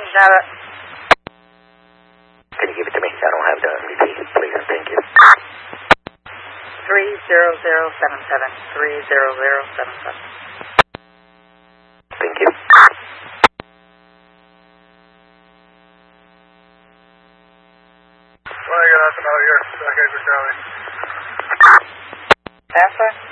Have it. Can you give it to me? I don't have the MVP, please. Thank you. 30077. 30077. Thank you. Well, I got out here. Okay, for Charlie. Alpha.